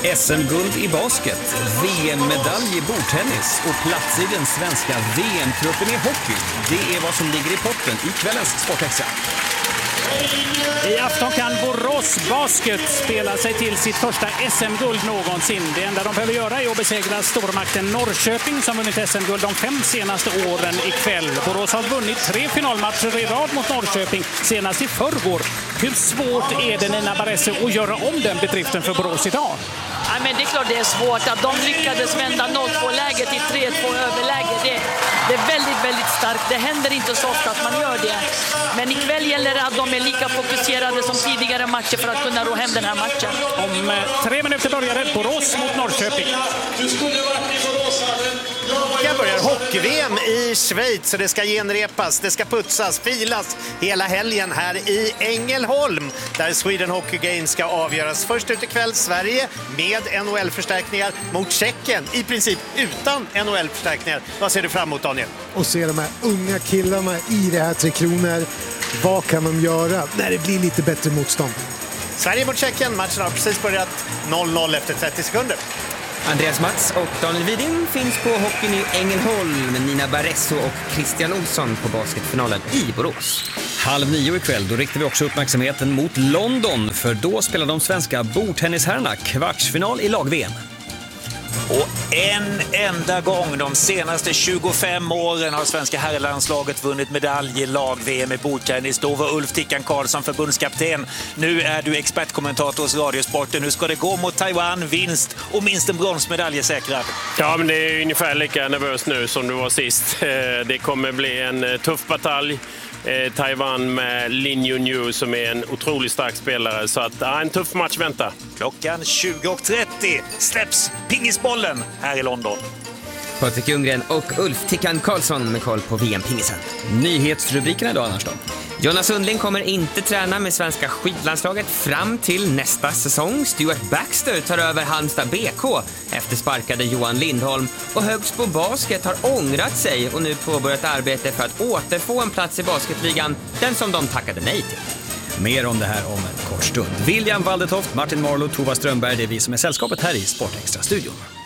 SM-guld i basket, VM-medalj i bordtennis och plats i den svenska VM-truppen i hockey. Det är vad som ligger i potten i kvällens Sportextra. I afton kan Borås Basket spela sig till sitt första SM-guld någonsin. Det enda de behöver göra är att besegra stormakten Norrköping som vunnit SM-guld de 5 senaste åren ikväll. Borås har vunnit 3 finalmatcher i rad mot Norrköping, senast i förrgår. Hur svårt är det, Nina Baresse, att göra om den bedriften för Borås idag? Ja, men det är klart det är svårt. Att de lyckades vända 0-2-läget till 3-2 överläge. Det är väldigt, väldigt starkt. Det händer inte så ofta att man gör det. Men ikväll gäller det att de är lika fokuserade som tidigare matcher för att kunna ro hem den här matchen. Om 3 minuter börjar det Borås mot Norrköping. Jag börjar hockey-VM i Schweiz och det ska genrepas, det ska putsas, filas hela helgen här i Ängelholm där Sweden Hockey Games ska avgöras. Först ut ikväll Sverige med NHL-förstärkningar mot Tjeckien, i princip utan NHL-förstärkningar. Vad ser du fram emot, Daniel? Och se de här unga killarna i det här 3 kronor. Vad kan de göra när det blir lite bättre motstånd? Sverige mot Tjeckien, matchen har precis börjat 0-0 efter 30 sekunder. Andreas Mats och Daniel Widin finns på hockeyn i Ängelholm. Nina Barresso och Christian Olsson på basketfinalen i Borås. 8:30 ikväll, då riktar vi också uppmärksamheten mot London. För då spelar de svenska bordtennisherrarna kvartsfinal i lag-VM. Och en enda gång de senaste 25 åren har svenska herrlandslaget vunnit medalj i lag-VM i bordtennis. Då var Ulf Tickan Karlsson förbundskapten. Nu är du expertkommentator hos Radiosporten. Hur ska det gå mot Taiwan? Vinst och minst en bronsmedalj är säkrad. Ja, men det är ungefär lika nervöst nu som det var sist. Det kommer bli en tuff batalj. Taiwan med Lin Junyu som är en otroligt stark spelare, så att en tuff match väntar. Klockan 20:30 släpps pingisbollen här i London. Patrik Ljunggren och Ulf Tickan Karlsson med koll på VM-pingisen. Nyhetsrubrikerna idag annars då. Jonas Sundling kommer inte träna med svenska skidlandslaget fram till nästa säsong. Stuart Baxter tar över Halmstad BK efter sparkade Johan Lindholm. Och Högsbo Basket har ångrat sig och nu påbörjat arbete för att återfå en plats i basketligan, den som de tackade nej till. Mer om det här om en kort stund. William Waldetoft, Martin Marlow, Tova Strömberg, det är vi som är sällskapet här i Sportextra-studion.